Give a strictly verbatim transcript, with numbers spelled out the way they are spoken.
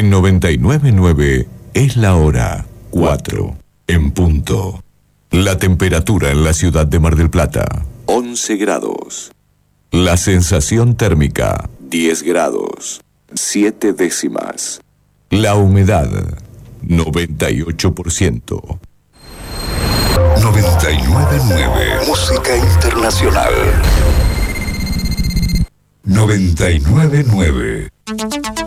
En noventa y nueve punto nueve es la hora cuatro en punto. La temperatura en la ciudad de Mar del Plata, once grados. La sensación térmica, diez grados, siete décimas. La humedad, noventa y ocho por ciento. noventa y nueve punto nueve Música Internacional. noventa y nueve punto nueve